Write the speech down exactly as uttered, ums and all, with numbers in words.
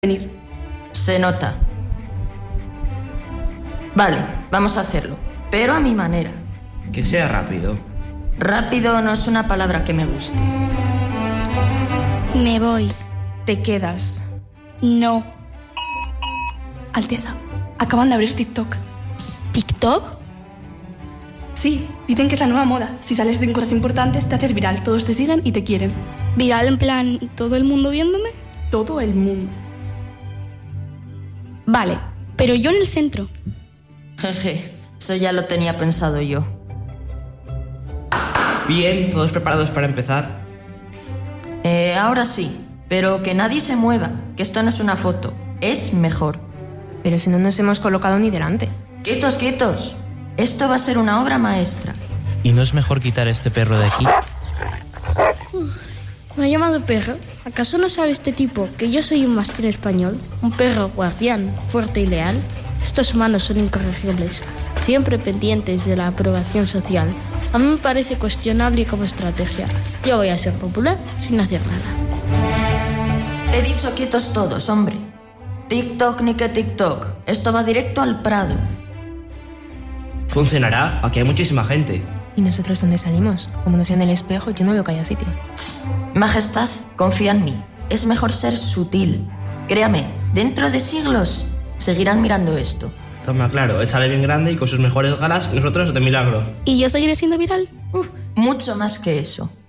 venir. Se nota. Vale, vamos a hacerlo, pero a mi manera. Que sea rápido. Rápido no es una palabra que me guste. Me voy. Te quedas. No. Alteza, acaban de abrir TikTok. ¿TikTok? Sí, dicen que es la nueva moda. Si sales de cosas importantes, te haces viral. Todos te siguen y te quieren. ¿Viral en plan todo el mundo viéndome? Todo el mundo. Vale, pero yo en el centro. Jeje, eso ya lo tenía pensado yo. Bien, ¿todos preparados para empezar? Eh, ahora sí, pero que nadie se mueva, que esto no es una foto, es mejor. Pero si no nos hemos colocado ni delante. Quietos, quietos. Esto va a ser una obra maestra. ¿Y no es mejor quitar a este perro de aquí? ¿Me ha llamado perro? ¿Acaso no sabe este tipo que yo soy un mastín español? Un perro guardián, fuerte y leal. Estos humanos son incorregibles, siempre pendientes de la aprobación social. A mí me parece cuestionable como estrategia. Yo voy a ser popular sin hacer nada. He dicho quietos todos, hombre. TikTok ni que TikTok. Esto va directo al Prado. Funcionará, aquí hay muchísima gente. ¿Y nosotros dónde salimos? Como no sea en el espejo, yo no veo que haya sitio. Majestad, confía en mí. Es mejor ser sutil. Créame, dentro de siglos seguirán mirando esto. Toma, claro, él sale bien grande y con sus mejores galas, nosotros de milagro. ¿Y yo seguiré siendo viral? Uf, mucho más que eso.